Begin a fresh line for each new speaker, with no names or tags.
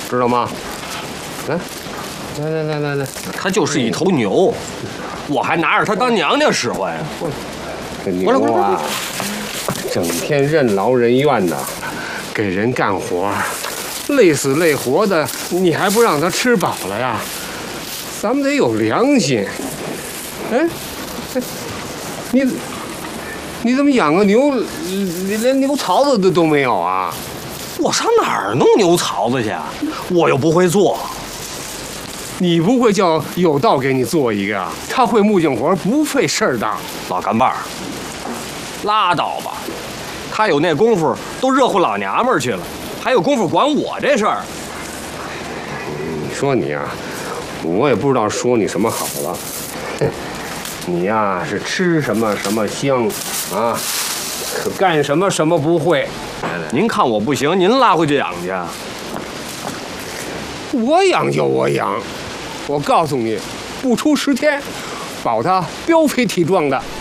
知道吗？来，
它就是一头牛，我还拿着它当娘娘使唤呀。
这牛啊，整天任劳任怨的，给人干活，累死累活的，你还不让它吃饱了呀？咱们得有良心。哎，你怎么养个牛，连牛槽子都没有啊？
我上哪儿弄牛槽子去啊？我又不会做。
你不会叫有道给你做一个啊？他会木匠活，不费事儿的。
老干爸儿，拉倒吧，他有那功夫都热乎老娘们儿去了，还有功夫管我这事儿？
你说你啊，我也不知道说你什么好了。你呀，是吃什么什么香啊，可干什么什么不会。
您看我不行，您拉回去养去。
我养就我养，我告诉你，不出10天，保他膘肥体壮的。